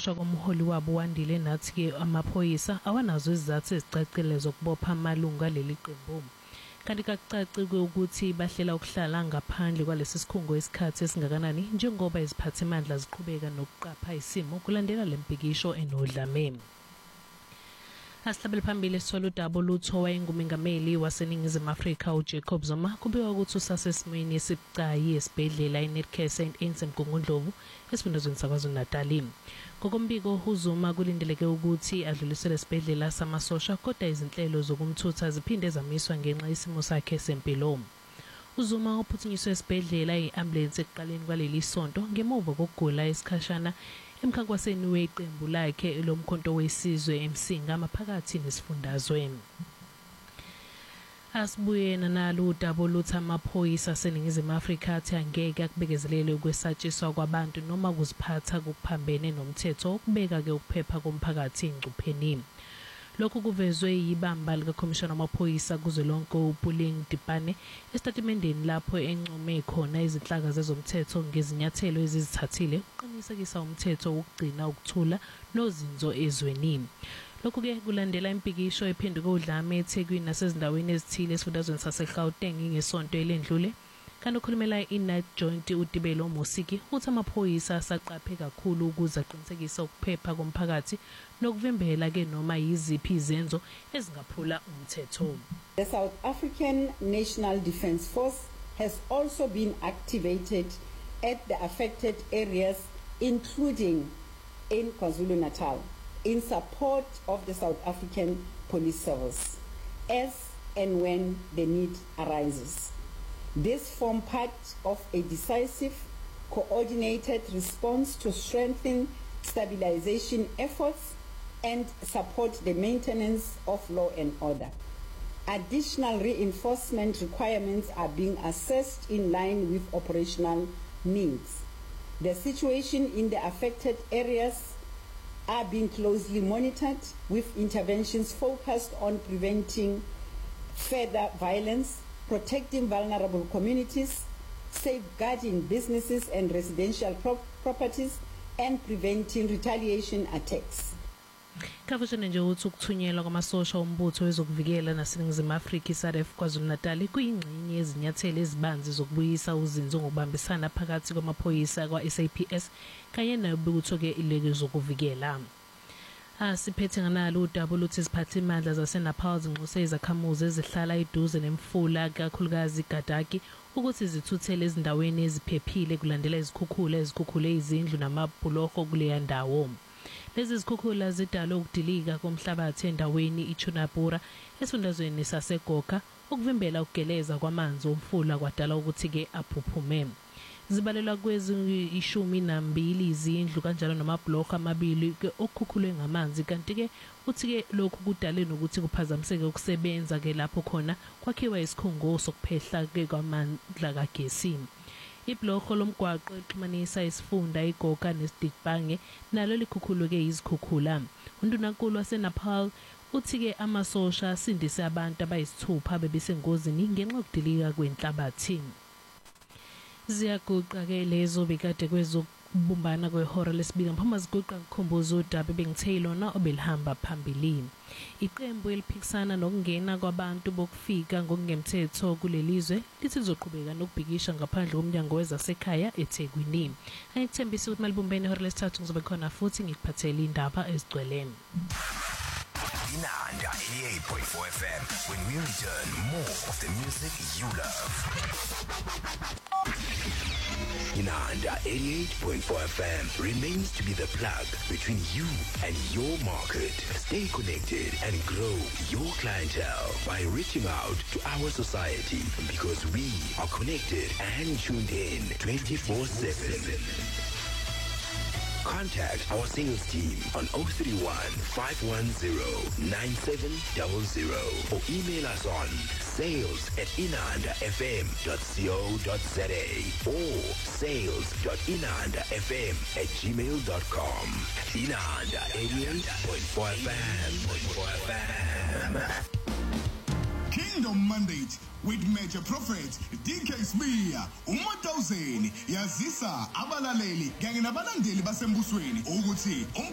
ukuxoshwa komholi wabo wandile nathi-ke amaphoyisa awanazo izizathu ezicacile zokubopha amalunga leli qembu. Kanti kakucaci ukuthi bahlela ukuhlala ngaphandle kwalesi sikhungo isikhathi esingakanani njengoba iziphathimandla ziqhubeka nokuqapha isimo kulandela lempikisho enodlame. Asihlabele phambili sithola udaba olutho wayengumengameli waseNingizimu Afrika uJacob Zuma kubikwa ukuthi usasesimweni esibucayi esibhedlela iNetcare St Anne's eMgungundlovu esifundazweni saKwaZulu-Natal. Ngokombiko uZuma kulindeleke ukuthi adluliselwe esibhedlela samasosha kodwa izinhlelo zokumthutha ziphinde zamiswa ngenxa yesimo sakhe sempilo. uZuma uphuthunyiswe esibhedlela i-ambulance ekuqaleni kwaleli sonto ngemuva kokugula esikhashana emkhankasweni weqembu lakhe lomkhonto wesizwe eMsinga maphakathi nesifundazwe. Asibuye nalo udaba oluthi amaphoyisa aseNingizimu Afrika athi angeke akubekezelele ukwesatshiswa kwabantu noma ukuziphatha okuphambene nomthetho okubeka-ke ukuphepha komphakathi engcupheni. Lokhu kuvezwe yibamba likakhomishana wamaphoyisa kuzwelonke uPuling Dipane esitatimendeni lapho encume khona izinhlaka zezomthetho ngezinyathelo ezizithathile ukuqinisekisa umthetho ukugcina ukuthula nozinzo ezweni. Lokhu-ke kulandela impikisho ephenduke udlame eThekwini nasezindaweni ezithile esifundazweni saseGauteng ngesonto elendlule. Kanti ukhulumela i-Night Joint uDibelo Mosiki uthi amaphoyisa asaqaphe kakhulu ukuze aqinisekise ukuphepha komphakathi nokuvimbela-ke noma yiziphi izenzo ezingaphula umthetho. The South African National Defence Force has also been activated at the affected areas, including in KwaZulu-Natal, in support of the South African Police Service, as and when the need arises. This forms part of a decisive, coordinated response to strengthen stabilization efforts and support the maintenance of law and order. Additional reinforcement requirements are being assessed in line with operational needs. The situation in the affected areas are being closely monitored, with interventions focused on preventing further violence, protecting vulnerable communities, safeguarding businesses and residential properties, and preventing retaliation attacks. Kavashane nje uthi ukuthunyelwa kwamasosha ombutho wezokuvikela naseNingizimu Afrika iSADF KwaZulu-Natal kuyingxenye yezinyathelo ezibanzi zokubuyisa uzinzo ngokubambisana phakathi kwamaphoyisa kwa-SAPS kanye nebutho-ke ileke zokuvikela. Siphethe nganalo udaba oluthi iziphathimandla zaseNapal zinxuse izakhamuzi ezihlala eduze nemfula kakhulukazi iGadaki ukuthi zithuthele ezindaweni eziphephile kulandela izikhukhule izindlu namabhuloho kuleya ndawo. Lezi zikhukhula zidala ukudilika komhlabathi endaweni iChunabura esifundazweni saseGoka ukuvimbela ukugeleza kwamanzi omfula kwadala ukuthi-ke aphuphume. Zibalelwa kwezi-12 izindlu kanjalo namabhlokho amabili okukhukhulwe ngamanzi kanti-ke uthi-ke lokhu kudale nokuthi kuphazamiseke ukusebenza-ke lapho khona kwakhiwa isikhungo sokuphehla-ke kwamandla kagesi. Ibhlokho lomgwaqo exhumanisa isifunda iGoka neSidibhange nalo likhukhulwe-ke izikhukhula. Undunankulu waseNapal uthi-ke amasosha asindise abantu abayisithupha bebesengozini ngenxa yokudilika kwenhlabathi. Ziyaguqa-ke lezo bekade kwezokubumbana kwehora lesibili ngaphambi ziguqa kukhumbuza udaba bengitheyilona obelihamba phambili. Iqembu eliphikisana nokungena kwabantu bokufika ngokungemthetho kulelizwe lithi lizoqhubeka nokubhikisha ngaphandle komnyango wezasekhaya eThekwini. Angikuthembisa ukuthi malibumbene ihora lesithathu ngizobe khona futhi ngikuphathele indaba ezigcwele. Inanda 88.4 FM. When we return, more of the music you love. Inanda 88.4 FM remains to be the plug between you and your market. Stay connected and grow your clientele by reaching out to our society, because we are connected and tuned in 24/7. Contact our sales team on 031 510 9700 or email us on sales@inandafm.co.za or sales.inandafm@gmail.com. Inanda 88.4 FM. Kingdom Mandate with Major Prophet DK Smear Uma1000 yazisa abalaleli kanye nabalandeli basembusweni ukuthi